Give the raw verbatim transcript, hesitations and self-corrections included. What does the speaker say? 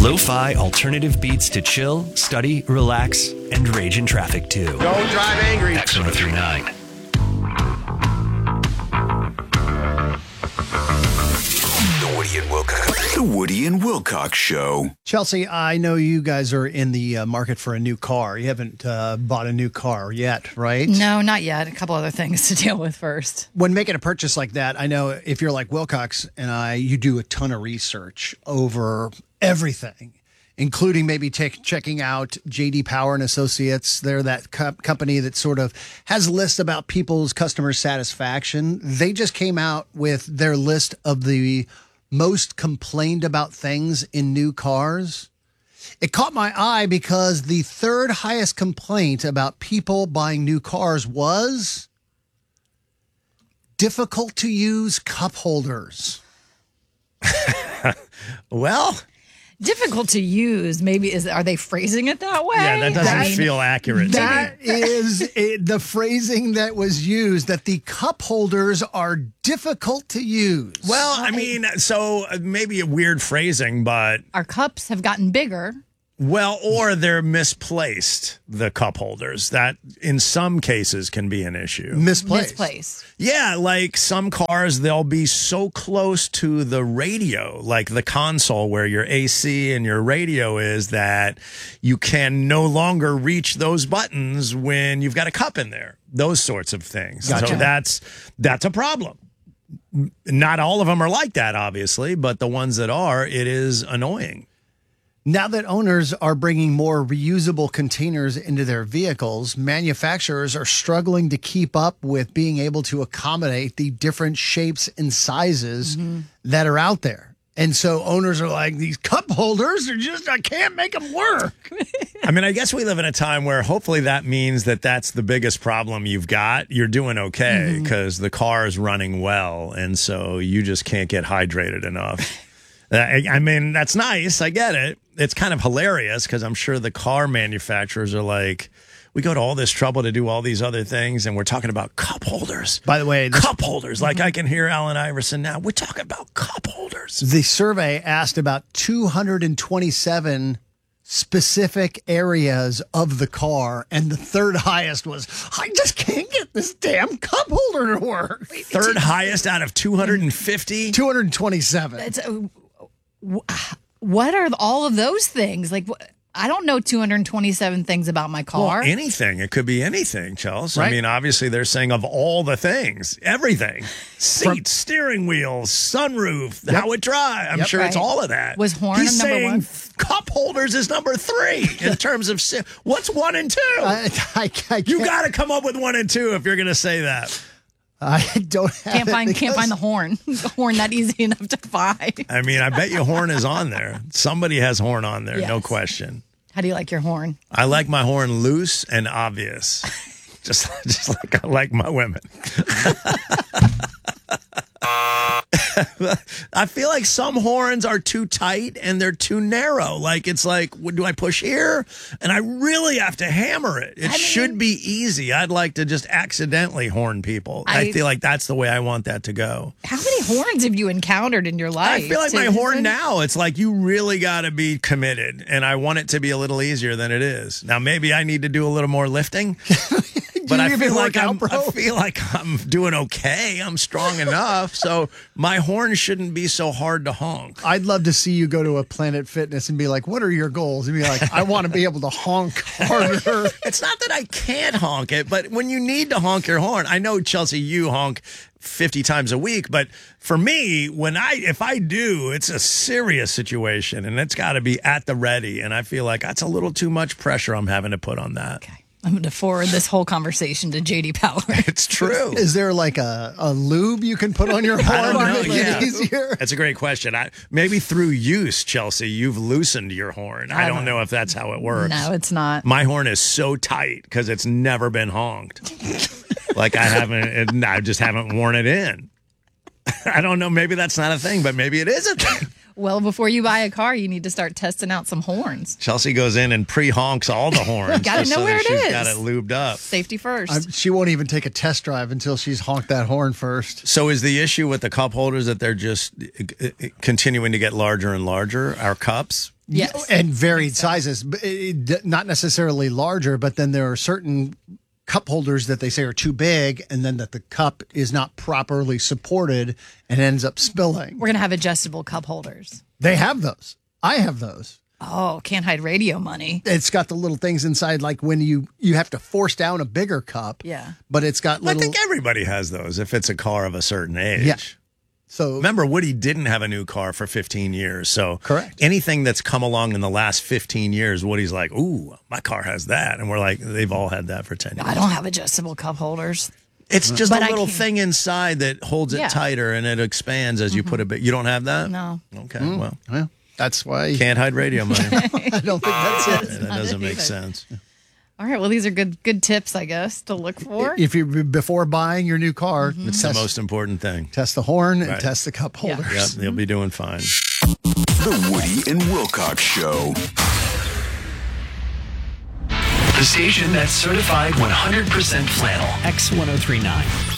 Lo-fi alternative beats to chill, study, relax, and rage in traffic too. Don't drive angry. X ten thirty-nine. The Woody and Wilcox. The Woody and Wilcox Show. Chelsea, I know you guys are in the uh, market for a new car. You haven't uh, bought a new car yet, right? No, not yet. A couple other things to deal with first. When making a purchase like that, I know if you're like Wilcox and I, you do a ton of research over everything, including maybe take, checking out J D Power and Associates. They're that co- company that sort of has lists about people's customer satisfaction. They just came out with their list of the most complained about things in new cars. It caught my eye because the third highest complaint about people buying new cars was difficult to use cup holders. Well, difficult to use. Maybe is are they phrasing it that way? Yeah, that doesn't I mean, feel accurate. That to me. is it, the phrasing that was used, that the cup holders are difficult to use. Well, I mean, so uh, maybe a weird phrasing, but Our cups have gotten bigger. well, or they're misplaced, the cup holders. That in some cases can be an issue. Misplaced. Misplaced. Yeah, like some cars, they'll be so close to the radio, like the console where your A C and your radio is, that you can no longer reach those buttons when you've got a cup in there. Those sorts of things. Gotcha. So that's that's a problem. Not all of them are like that, obviously, but the ones that are, it is annoying. Now that owners are bringing more reusable containers into their vehicles, manufacturers are struggling to keep up with being able to accommodate the different shapes and sizes mm-hmm. that are out there. And so owners are like, these cup holders are just, I can't make them work. I mean, I guess we live in a time where hopefully that means that that's the biggest problem you've got. You're doing okay because mm-hmm. the car is running well. And so you just can't get hydrated enough. I mean, that's nice. I get it. It's kind of hilarious because I'm sure the car manufacturers are like, we go to all this trouble to do all these other things, and we're talking about cup holders. By the way, this, cup holders. Like I can hear Allen Iverson now. We're talking about cup holders. The survey asked about two hundred twenty-seven specific areas of the car, and the third highest was, I just can't get this damn cup holder to work. Third highest out of two hundred fifty? two hundred twenty-seven. It's, uh, what are all of those things? Like, I don't know two hundred twenty-seven things about my car. Well, anything. It could be anything, Chelsea. Right. I mean, obviously, they're saying of all the things, everything. Seats, From, steering wheels, sunroof, yep. how it drives. I'm yep, sure right. it's all of that. Was horn He's number saying one? Cup holders is number three in terms of... What's one and two? I, I, I you got to come up with one and two if you're going to say that. I don't have can't find because... can't find the horn. The horn that easy enough to find. I mean, I bet you horn is on there. Somebody has horn on there, yes. no question. How do you like your horn? I like my horn loose and obvious, just just like I like my women. I feel like some horns are too tight and they're too narrow. Like, it's like, do I push here? And I really have to hammer it. It I should mean, be easy. I'd like to just accidentally horn people. I, I feel like that's the way I want that to go. How many horns have you encountered in your life? I feel like my horn now, it's like you really got to be committed. And I want it to be a little easier than it is. Now, maybe I need to do a little more lifting. But I feel like I'm, I feel like I'm doing okay. I'm strong enough, so my horn shouldn't be so hard to honk. I'd love to see you go to a Planet Fitness and be like, "What are your goals?" And be like, "I want to be able to honk harder." It's not that I can't honk it, but when you need to honk your horn, I know Chelsea, you honk fifty times a week, but for me, when I if I do, it's a serious situation, and it's got to be at the ready. And I feel like that's a little too much pressure I'm having to put on that. Okay. I'm going to forward this whole conversation to J D Power. It's true. Is there like a, a lube you can put on your horn I don't know, to make yeah. it easier? That's a great question. I, maybe through use, Chelsea, you've loosened your horn. I, I don't know if that's how it works. No, it's not. My horn is so tight because it's never been honked. Like I haven't, I just haven't worn it in. I don't know. Maybe that's not a thing, but maybe it is a thing. Well, before you buy a car, you need to start testing out some horns. Chelsea goes in and pre-honks all the horns. Got to know so where it she's is. Got it lubed up. Safety first. I'm, she won't even take a test drive until she's honked that horn first. So is the issue with the cup holders that they're just continuing to get larger and larger, our cups? Yes. And varied sizes, but it- it- not necessarily larger, but then there are certain cup holders that they say are too big, and then that the cup is not properly supported and ends up spilling. We're going to have adjustable cup holders. They have those. I have those. Oh, can't hide radio money. It's got the little things inside, like when you you have to force down a bigger cup. Yeah. But it's got I little. think everybody has those if it's a car of a certain age. Yeah. So Remember, Woody didn't have a new car for fifteen years. So Correct. anything that's come along in the last fifteen years, Woody's like, ooh, my car has that. And we're like, they've all had that for ten years. I don't have adjustable cup holders. It's just But a I little can't- thing inside that holds it Yeah. tighter and it expands as you put it. You don't have that? No. Okay, well, well, that's why can't hide radio money. I don't think that's it. that doesn't make sense. All right. Well, these are good good tips, I guess, to look for. If you before buying your new car, It's the most important thing. test the horn and Right. test the cup Yeah. holders. Yep, you'll be doing fine. The Woody and Wilcox Show. The station that's certified one hundred percent flannel. X ten thirty-nine.